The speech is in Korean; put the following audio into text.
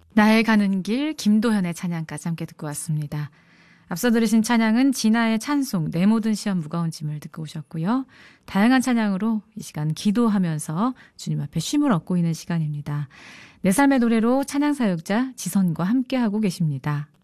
나의 가는 길 김도현의 찬양까지 함께 듣고 왔습니다. 앞서 들으신 찬양은 진아의 찬송 내 모든 시험 무거운 짐을 듣고 오셨고요. 다양한 찬양으로 이 시간 기도하면서 주님 앞에 쉼을 얻고 있는 시간입니다. 내 삶의 노래로 찬양 사역자 지선과 함께하고 계십니다.